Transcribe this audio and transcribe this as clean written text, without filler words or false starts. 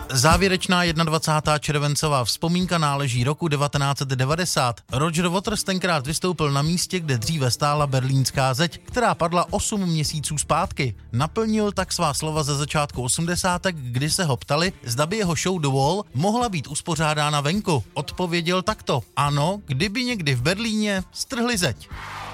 Závěrečná 21. červencová vzpomínka náleží roku 1990. Roger Waters tenkrát vystoupil na místě, kde dříve stála berlínská zeď, která padla 8 měsíců zpátky. Naplnil tak svá slova ze začátku 80. kdy se ho ptali, zda by jeho show The Wall mohla být uspořádána venku. Odpověděl takto: ano, kdyby někdy v Berlíně strhli zeď.